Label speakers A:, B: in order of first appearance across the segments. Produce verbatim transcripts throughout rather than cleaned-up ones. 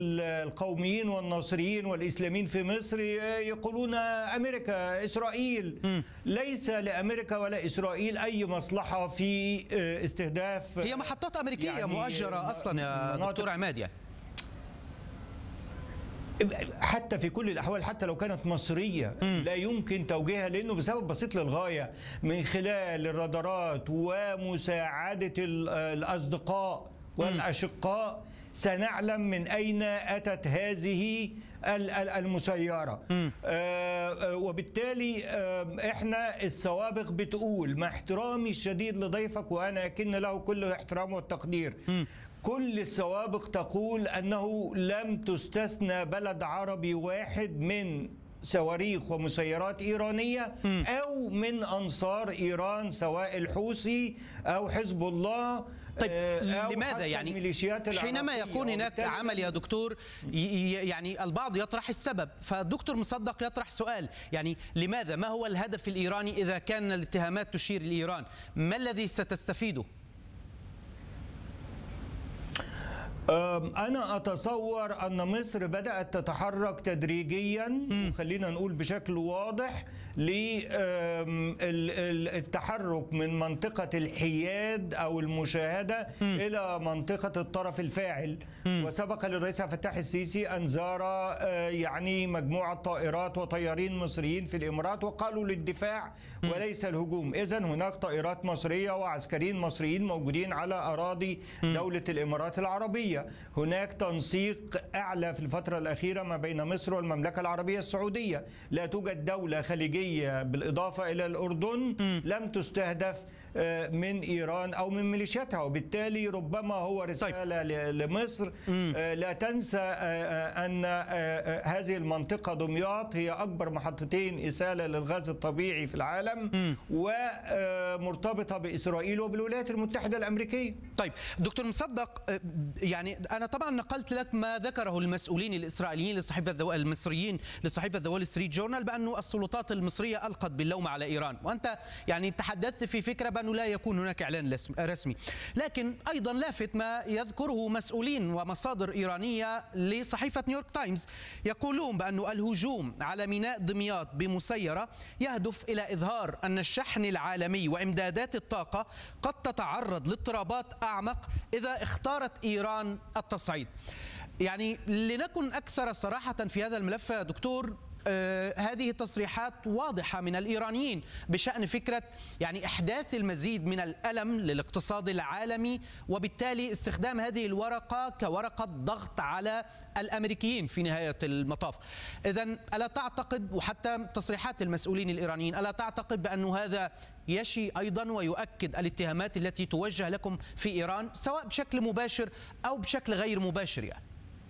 A: القوميين والناصريين والإسلاميين في مصر يقولون أمريكا إسرائيل. م. ليس لأمريكا ولا إسرائيل أي مصلحة في استهداف،
B: هي محطات أمريكية يعني مؤجرة أصلا يا دكتور عماد. يعني
A: حتى في كل الأحوال حتى لو كانت مصرية م. لا يمكن توجيهها، لأنه بسبب بسيط للغاية، من خلال الرادارات ومساعدة الأصدقاء والأشقاء سنعلم من أين أتت هذه المسيرة. آه وبالتالي آه إحنا السوابق بتقول، مع احترامي الشديد لضيفك وأنا أكن له كل احترام والتقدير، م. كل السوابق تقول أنه لم تستثنى بلد عربي واحد من صواريخ ومسيرات إيرانية م. أو من أنصار إيران، سواء الحوثي أو حزب الله.
B: طيب أو لماذا يعني حينما يكون هناك عمل يا دكتور، يعني البعض يطرح السبب، فالدكتور مصدق يطرح سؤال، يعني لماذا؟ ما هو الهدف الإيراني إذا كان الاتهامات تشير لإيران؟ ما الذي ستستفيده؟
A: أنا أتصور أن مصر بدأت تتحرك تدريجيا، وخلينا نقول بشكل واضح، للتحرك من منطقة الحياد أو المشاهدة م. إلى منطقة الطرف الفاعل. م. وسبق للرئيس عبد الفتاح السيسي أن زار يعني مجموعة طائرات وطيارين مصريين في الإمارات، وقالوا للدفاع م. وليس الهجوم. إذن هناك طائرات مصرية وعسكريين مصريين موجودين على أراضي م. دولة الإمارات العربية. هناك تنسيق أعلى في الفترة الأخيرة ما بين مصر والمملكة العربية السعودية. لا توجد دولة خليجية بالإضافة إلى الأردن م. لم تستهدف من إيران أو من ميليشياتها، وبالتالي ربما هو رسالة طيب. لمصر م. لا تنسى أن هذه المنطقة دمياط هي أكبر محطتين إسالة للغاز الطبيعي في العالم م. ومرتبطة بإسرائيل وبالولايات المتحدة الأمريكية.
B: طيب دكتور مصدق، يعني أنا طبعا نقلت لك ما ذكره المسؤولين الإسرائيليين لصحيفة المصريين لصحيفة ذا وول ستريت جورنال بأن السلطات المصرية ألقت باللوم على إيران، وأنت يعني تحدثت في فكرة بأنه لا يكون هناك إعلان رسمي، لكن أيضا لافت ما يذكره مسؤولين ومصادر إيرانية لصحيفة نيويورك تايمز، يقولون بأن الهجوم على ميناء دمياط بمسيرة يهدف إلى إظهار أن الشحن العالمي وإمدادات الطاقة قد تتعرض لاضطرابات أعمق إذا اختارت إيران التصعيد. يعني لنكن أكثر صراحة في هذا الملف يا دكتور، آه هذه التصريحات واضحة من الإيرانيين بشأن فكرة يعني إحداث المزيد من الألم للاقتصاد العالمي، وبالتالي استخدام هذه الورقة كورقة ضغط على الأمريكيين في نهاية المطاف. إذن ألا تعتقد، وحتى تصريحات المسؤولين الإيرانيين، ألا تعتقد بأن هذا يشي أيضا ويؤكد الاتهامات التي توجه لكم في إيران سواء بشكل مباشر أو بشكل غير مباشر؟ يعني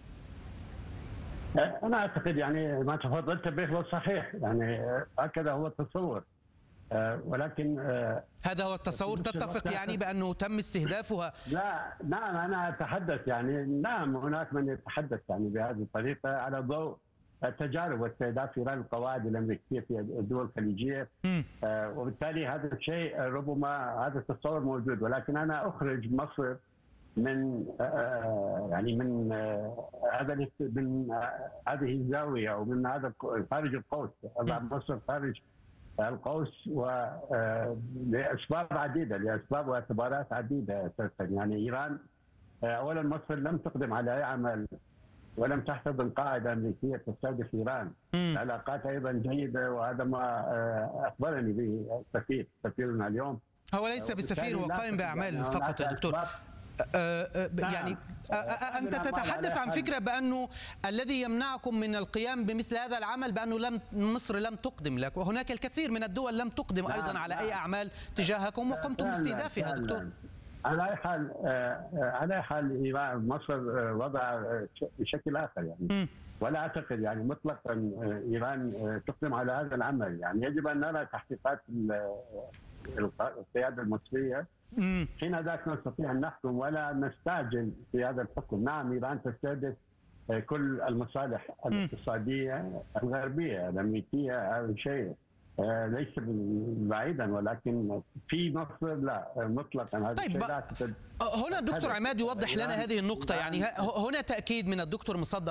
C: أنا أعتقد يعني ما تفضلت به هو صحيح، يعني هكذا هو التصور، ولكن
B: هذا هو التصور. تتفق يعني بأنه تم استهدافها؟
C: لا نعم، أنا أتحدث يعني نعم هناك من يتحدث يعني بهذه الطريقة على ضوء التجارب واستهداف إيران القواعد الأمريكية في الدول الخليجية، آه وبالتالي هذا الشيء ربما هذا التصور موجود، ولكن أنا أخرج مصر من آه يعني من آه هذا من آه هذه الزاوية أو من هذا خارج القوس، أضع مصر خارج القوس ولأسباب عديدة، لأسباب واعتبارات عديدة أساسا. يعني إيران آه أولا مصر لم تقدم على أي عمل ولم تحتضن قاعدة أمريكية تستهدف إيران. العلاقات أيضا جيدة، وهذا ما أخبرني به السفير سفيرنا اليوم.
B: هو ليس بسفير، هو قائم بأعمال يعني فقط يا دكتور. يعني أنت تتحدث عن فكرة بأنه الذي يمنعكم من القيام بمثل هذا العمل بأنه لم مصر لم تقدم لك، وهناك الكثير من الدول لم تقدم أيضا على أي أعمال تجاهكم وقمتم باستهدافها دكتور.
C: على اي حال على اي حال مصر وضع بشكل اخر يعني م. ولا اعتقد يعني مطلقا ايران تقدم على هذا العمل. يعني يجب ان نرى تحقيقات القياده المصريه، حين ذاك نستطيع ان نحكم ولا نستعجل في هذا الحكم. نعم ايران تستهدف كل المصالح الاقتصاديه الغربيه الامريكيه، هذا شيء ليس بعيدا، ولكن في مصر لا مطلقا.
B: طيب هنا دكتور عماد يوضح لنا هذه النقطة، يعني هنا تأكيد من الدكتور مصدق